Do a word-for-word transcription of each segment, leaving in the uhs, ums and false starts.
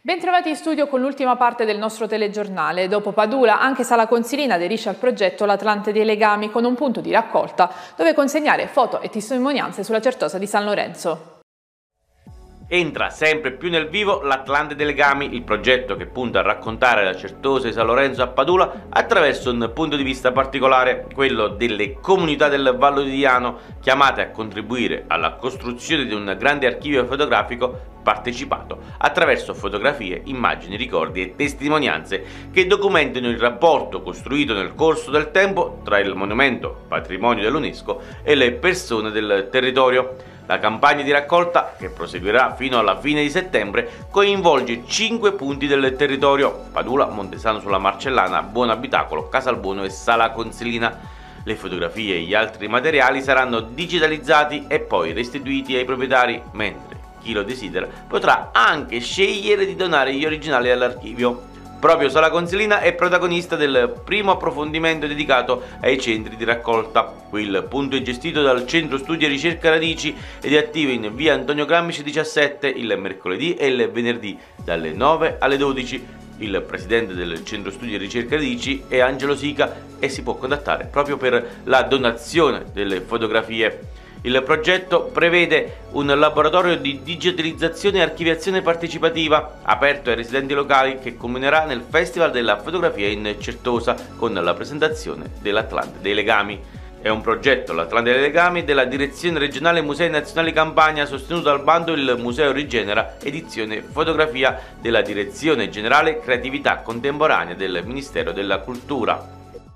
Bentrovati in studio con l'ultima parte del nostro telegiornale. Dopo Padula, anche Sala Consilina aderisce al progetto L'Atlante dei Legami con un punto di raccolta dove consegnare foto e testimonianze sulla Certosa di San Lorenzo. Entra sempre più nel vivo l'Atlante dei Legami, il progetto che punta a raccontare la Certosa di San Lorenzo a Padula attraverso un punto di vista particolare, quello delle comunità del Vallo di Diano, chiamate a contribuire alla costruzione di un grande archivio fotografico partecipato attraverso fotografie, immagini, ricordi e testimonianze che documentano il rapporto costruito nel corso del tempo tra il monumento patrimonio dell'UNESCO e le persone del territorio. La campagna di raccolta, che proseguirà fino alla fine di settembre, coinvolge cinque punti del territorio: Padula, Montesano sulla Marcellana, Buon Abitacolo, Casalbuono e Sala Consilina. Le fotografie e gli altri materiali saranno digitalizzati e poi restituiti ai proprietari, mentre chi lo desidera potrà anche scegliere di donare gli originali all'archivio. Proprio Sala Consilina è protagonista del primo approfondimento dedicato ai centri di raccolta. Il punto è gestito dal Centro Studi e Ricerca Radici ed è attivo in via Antonio Gramsci diciassette il mercoledì e il venerdì dalle nove alle dodici. Il presidente del Centro Studi e Ricerca Radici è Angelo Sica e si può contattare proprio per la donazione delle fotografie. Il progetto prevede un laboratorio di digitalizzazione e archiviazione partecipativa aperto ai residenti locali che culminerà nel Festival della Fotografia in Certosa con la presentazione dell'Atlante dei Legami. È un progetto, l'Atlante dei Legami, della Direzione Regionale Musei Nazionali Campania, sostenuto dal bando il Museo Rigenera, edizione fotografia della Direzione Generale Creatività Contemporanea del Ministero della Cultura.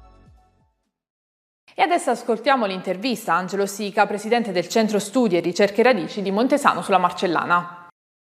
E adesso ascoltiamo l'intervista a Angelo Sica, presidente del Centro Studi e Ricerche Radici di Montesano sulla Marcellana.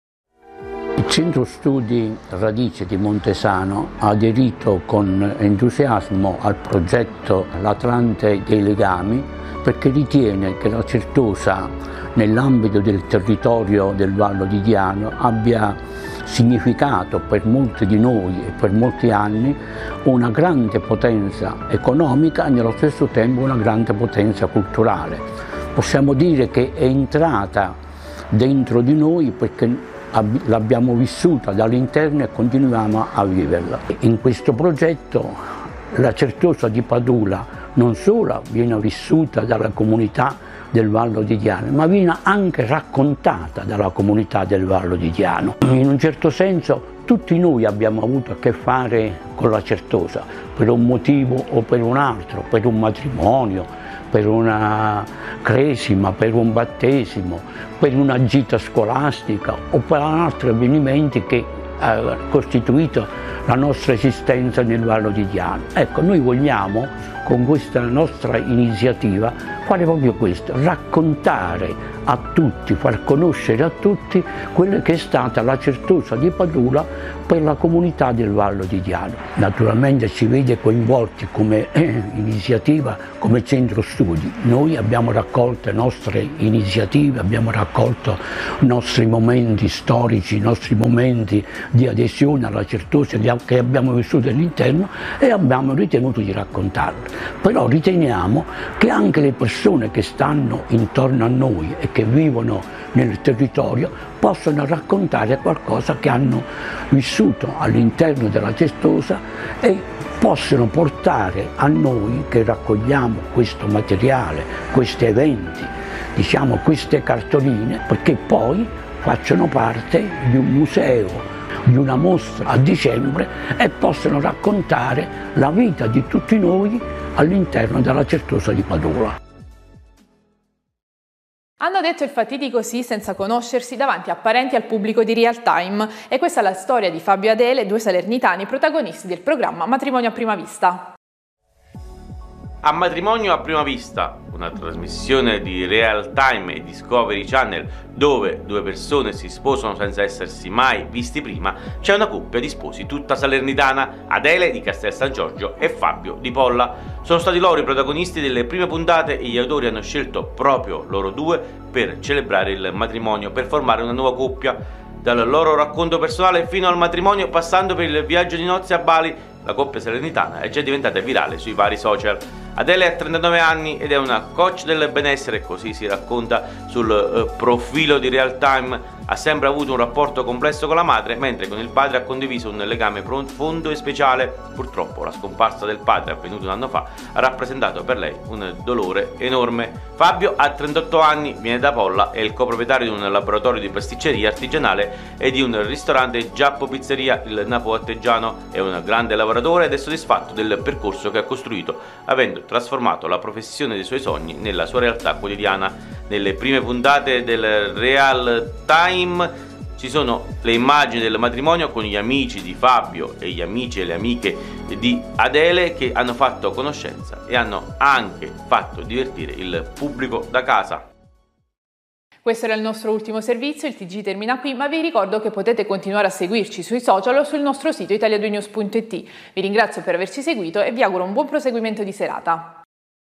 Il Centro Studi Radici di Montesano ha aderito con entusiasmo al progetto L'Atlante dei Legami perché ritiene che la Certosa, nell'ambito del territorio del Vallo di Diano, abbia significato per molti di noi e per molti anni una grande potenza economica e nello stesso tempo una grande potenza culturale. Possiamo dire che è entrata dentro di noi perché l'abbiamo vissuta dall'interno e continuiamo a viverla. In questo progetto la Certosa di Padula non solo viene vissuta dalla comunità del Vallo di Diano, ma viene anche raccontata dalla comunità del Vallo di Diano. In un certo senso tutti noi abbiamo avuto a che fare con la Certosa, per un motivo o per un altro, per un matrimonio, per una cresima, per un battesimo, per una gita scolastica o per altri avvenimenti che hanno costituito la nostra esistenza nel Vallo di Diano. Ecco, noi vogliamo con questa nostra iniziativa fare proprio questo, raccontare a tutti, far conoscere a tutti quella che è stata la Certosa di Padula per la comunità del Vallo di Diano. Naturalmente ci vede coinvolti come eh, iniziativa, come centro studi. Noi abbiamo raccolto le nostre iniziative, abbiamo raccolto i nostri momenti storici, i nostri momenti di adesione alla Certosa che abbiamo vissuto all'interno e abbiamo ritenuto di raccontarlo. Però riteniamo che anche le persone che stanno intorno a noi e che vivono nel territorio possono raccontare qualcosa che hanno vissuto all'interno della Certosa e possono portare a noi che raccogliamo questo materiale, questi eventi, diciamo queste cartoline, perché poi facciano parte di un museo, di una mostra a dicembre e possono raccontare la vita di tutti noi all'interno della Certosa di Padula. Hanno detto il fatidico sì senza conoscersi davanti a parenti e al pubblico di Real Time e questa è la storia di Fabio e Adele, due salernitani protagonisti del programma Matrimonio a prima vista. A Matrimonio a prima vista, una trasmissione di Real Time e Discovery Channel dove due persone si sposano senza essersi mai visti prima, c'è una coppia di sposi tutta salernitana, Adele di Castel San Giorgio e Fabio di Polla. Sono stati loro i protagonisti delle prime puntate e gli autori hanno scelto proprio loro due per celebrare il matrimonio, per formare una nuova coppia. Dal loro racconto personale fino al matrimonio, passando per il viaggio di nozze a Bali, la coppia salernitana è già diventata virale sui vari social. Adele ha trentanove anni ed è una coach del benessere, così si racconta sul eh, profilo di Real Time. Ha sempre avuto un rapporto complesso con la madre, mentre con il padre ha condiviso un legame profondo e speciale. Purtroppo la scomparsa del padre, avvenuta un anno fa, ha rappresentato per lei un dolore enorme. Fabio ha trentotto anni, viene da Polla, è il coproprietario di un laboratorio di pasticceria artigianale e di un ristorante Giappo Pizzeria, il Napoletano. È un grande lavoratore ed è soddisfatto del percorso che ha costruito, avendo trasformato la professione dei suoi sogni nella sua realtà quotidiana. Nelle prime puntate del Real Time ci sono le immagini del matrimonio con gli amici di Fabio e gli amici e le amiche di Adele, che hanno fatto conoscenza e hanno anche fatto divertire il pubblico da casa. Questo era il nostro ultimo servizio, il T G termina qui, ma vi ricordo che potete continuare a seguirci sui social o sul nostro sito italia due news punto it. Vi ringrazio per averci seguito e vi auguro un buon proseguimento di serata.